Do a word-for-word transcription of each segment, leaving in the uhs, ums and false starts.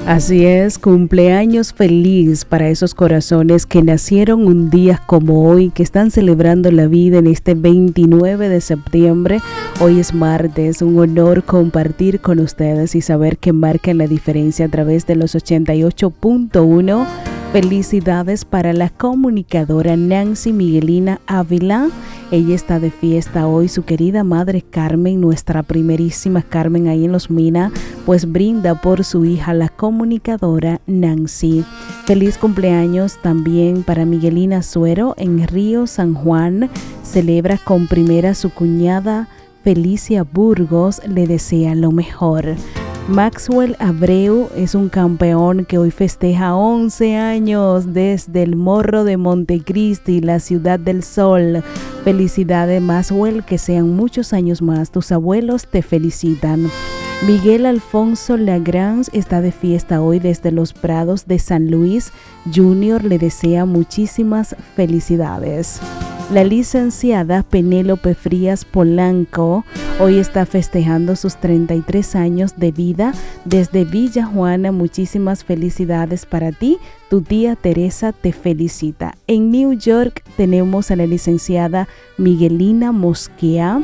Así es, cumpleaños feliz para esos corazones que nacieron un día como hoy, que están celebrando la vida en este veintinueve de septiembre. Hoy es martes, un honor compartir con ustedes y saber que marcan la diferencia a través de los ochenta y ocho punto uno. Felicidades para la comunicadora Nancy Miguelina Ávila. Ella está de fiesta hoy. Su querida madre Carmen, nuestra primerísima Carmen ahí en Los Mina, pues brinda por su hija, la comunicadora Nancy. Feliz cumpleaños también para Miguelina Suero en Río San Juan. Celebra con primera su cuñada Felicia Burgos. Le desea lo mejor. Maxwell Abreu es un campeón que hoy festeja once años desde el Morro de Montecristi, la ciudad del sol. Felicidades, Maxwell, que sean muchos años más. Tus abuelos te felicitan. Miguel Alfonso Lagrange está de fiesta hoy desde Los Prados de San Luis. Junior le desea muchísimas felicidades. La licenciada Penélope Frías Polanco hoy está festejando sus treinta y tres años de vida desde Villa Juana. Muchísimas felicidades para ti. Tu tía Teresa te felicita. En New York tenemos a la licenciada Miguelina Mosquea.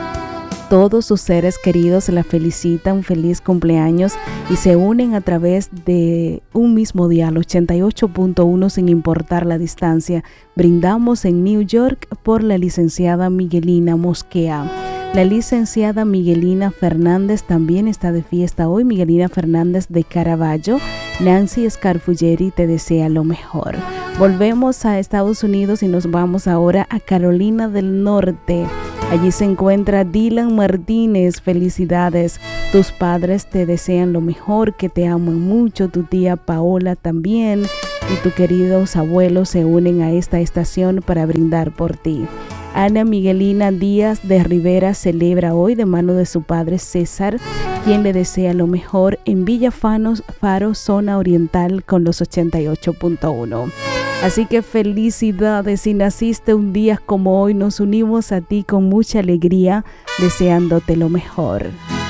Todos sus seres queridos la felicitan, feliz cumpleaños, y se unen a través de un mismo dial, ochenta y ocho punto uno, sin importar la distancia. Brindamos en New York por la licenciada Miguelina Mosquea. La licenciada Miguelina Fernández también está de fiesta hoy. Miguelina Fernández de Caravaggio. Nancy Scarfulleri te desea lo mejor. Volvemos a Estados Unidos y nos vamos ahora a Carolina del Norte. Allí se encuentra Dylan Martínez. Felicidades. Tus padres te desean lo mejor, que te aman mucho. Tu tía Paola también. Y tus queridos abuelos se unen a esta estación para brindar por ti. Ana Miguelina Díaz de Rivera celebra hoy de mano de su padre César, quien le desea lo mejor en Villa Fanos, Faro, zona oriental, con los ochenta y ocho punto uno. Así que felicidades, si naciste un día como hoy, nos unimos a ti con mucha alegría, deseándote lo mejor.